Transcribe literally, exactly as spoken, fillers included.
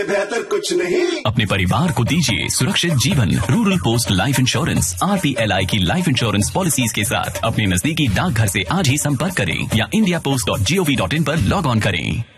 बेहतर कुछ नहीं। अपने परिवार को दीजिए सुरक्षित जीवन। Rural post life insurance R P L I की लाइफ इंश्योरेंस पॉलिसीज के साथ अपने नजदीकी डाकघर से आज ही संपर्क करें या India post dot G O V dot in पर लॉग ऑन करें।